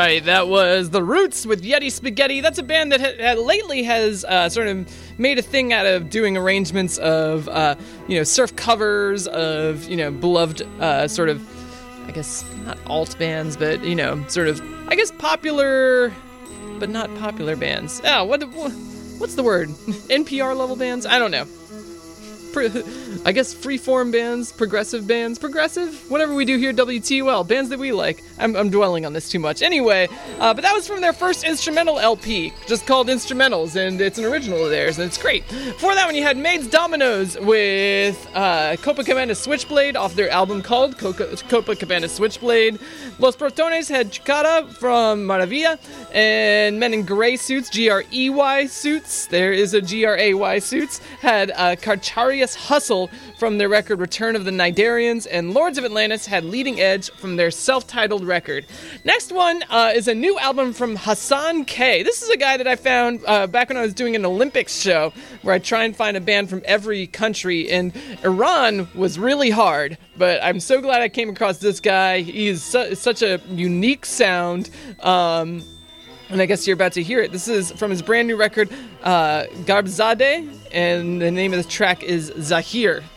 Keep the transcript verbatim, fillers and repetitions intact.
right, that was The Roots with Yeti Spaghetti. That's a band that ha- ha- lately has uh, sort of made a thing out of doing arrangements of, uh, you know, surf covers of, you know, beloved uh, sort of, I guess, not alt bands, but, you know, sort of, I guess, popular, but not popular bands. Oh, what, what's the word? N P R level bands? I don't know. I guess freeform bands, progressive bands, progressive, whatever we do here at W T U L, bands that we like. I'm, I'm dwelling on this too much. Anyway, uh, but that was from their first instrumental L P, just called Instrumentals, and it's an original of theirs, and it's great. Before that one, you had Maids Dominoes with uh, Copacabana Switchblade off their album called Coca- Copacabana Switchblade. Los Protones had Chicada from Maravilla, and Men in Gray Suits, G R E Y Suits, there is a G R A Y Suits, had uh, Carcharias Hustle from their record Return of the Nidarians, and Lords of Atlantis had Leading Edge from their self-titled record. Next one uh, is a new album from Hassan K. This is a guy that I found uh, back when I was doing an Olympics show where I try and find a band from every country, and Iran was really hard, but I'm so glad I came across this guy. He's su- such a unique sound. Um... And I guess you're about to hear it. This is from his brand new record, uh, Garbzadeh, and the name of the track is Zahir.